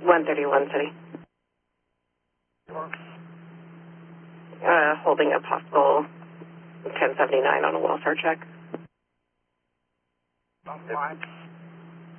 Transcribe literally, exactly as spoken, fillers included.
one thirty-one City. Uh, holding a possible ten seventy-nine on a welfare check. Fine.